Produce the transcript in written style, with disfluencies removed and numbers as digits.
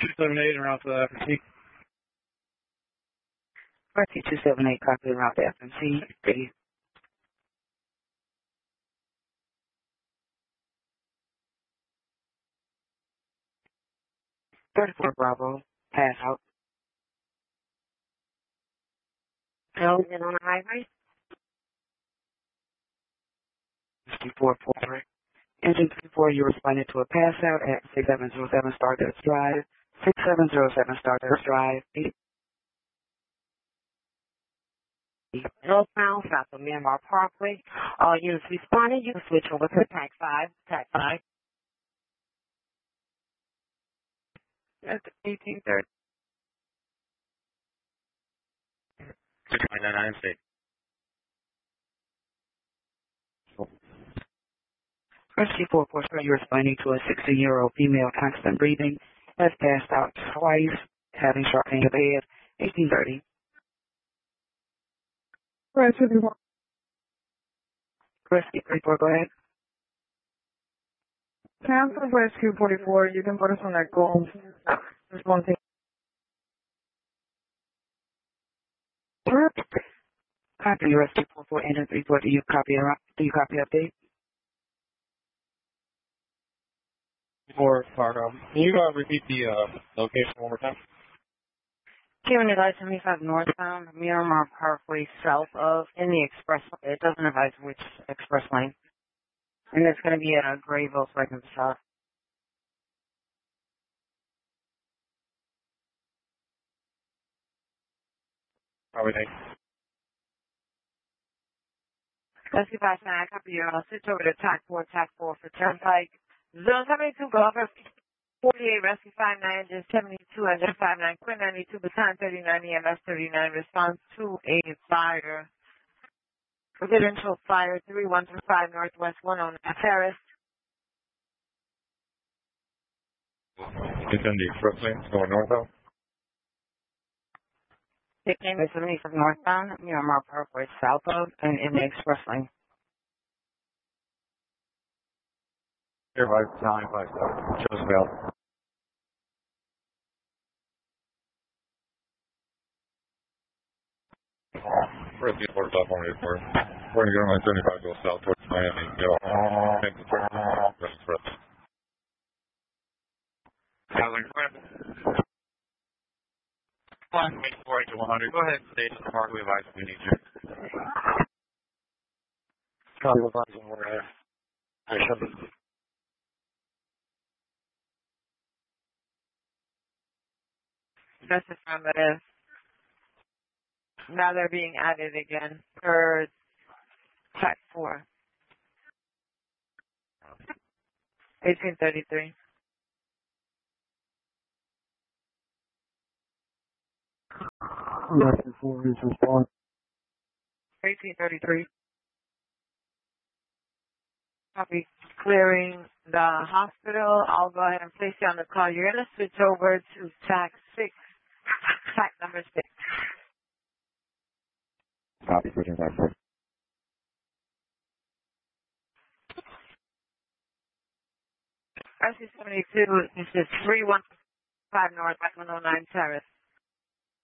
278 around to the FMC. Rescue 278, copy around the FMC. Ready. 34 Bravo, pass out. Elgin on the highway. Rescue 44. Engine 34, you responded to a pass out at 6707 Stardust Drive. 6707 Stardust Drive. Northbound, south of Miramar Parkway. All units responding, you can switch over to TAC 5. TAC 5. That's 1830. 699 state. Rescue 444, you're responding to a 60-year-old female constant breathing. Has passed out twice, having sharp pain of the head. 1830. Rescue 34. Rescue 34, go ahead. Cancel Rescue 44. You can put us on that goal. There's one thing. Copy Rescue 44, engine 34. Do you copy update? Before Fargo. Can you repeat the location one more time? Given advice 75 northbound, Miramar Parkway south of, in the express, it doesn't advise which express lane. And it's going to be at a gray Volkswagen south. Probably thanks. Rescue 59, copy you. I'll switch over to TAC 4 for Turnpike. 072 Golf 48, Rescue 59, engine 72, engine 59, Quinn 92, baton 39, EMS 39, response to a fire. Residential fire 3135 Northwest 109 Terrace. It's in the express lane going northbound. It came to 70 from northbound, Miramar Parkway south of, and in the express lane. Here, 957. Shows available. Rescue 4584. We're going to go on 75 go south towards Miami. Go. Make the trip. Express. Housing plan. Flying 48 to 100. Go ahead, station Parkway advice. We need you. Copy advising we're there. I should be. That's affirmative. Now they're being added again per TAC 4. 1833. Rescue 4 is respond. 1833. Copy. Clearing the hospital. I'll go ahead and place you on the call. You're going to switch over to TAC 6. TAC number 6. Copy, switching back first. Rescue 72, this is 315 North 109 Terrace.